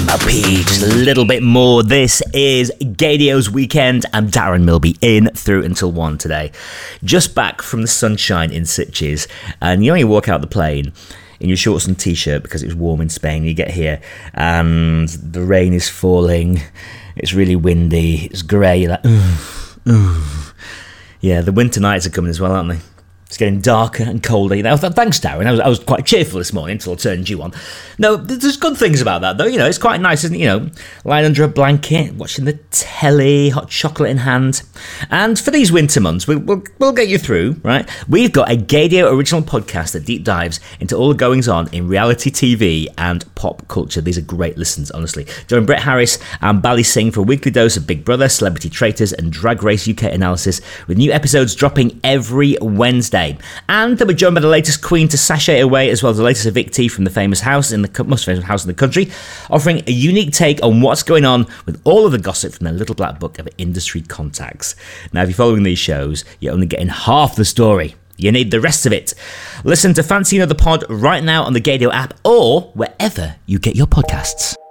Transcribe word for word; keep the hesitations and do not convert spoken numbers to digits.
M P, just a little bit more. This is Gaydios Weekend. I'm Darren Milby, in through until one today. Just back from the sunshine in Sitges, and you know you walk out the plane in your shorts and t-shirt because it was warm in Spain. You get here and the rain is falling, it's really windy, it's grey, you're like, ooh, ooh. Yeah, the winter nights are coming as well, aren't they? It's getting darker and colder. You know, thanks, Darren. I was, I was quite cheerful this morning until I turned you on. No, there's good things about that, though. You know, it's quite nice, isn't it? You know, lying under a blanket, watching the telly, hot chocolate in hand. And for these winter months, we, we'll, we'll get you through, right? We've got a Gaydio original podcast that deep dives into all the goings-on in reality T V and pop culture. These are great listens, honestly. Join Brett Harris and Bally Singh for a weekly dose of Big Brother, Celebrity Traitors, and Drag Race U K analysis, with new episodes dropping every Wednesday. And then we're joined by the latest queen to sashay away, as well as the latest evictee from the famous house in the most famous house in the country, offering a unique take on what's going on with all of the gossip from their little black book of industry contacts. Now, if you're following these shows, you're only getting half the story. You need the rest of it. Listen to Fancy Another Pod right now on the Gaydio app or wherever you get your podcasts.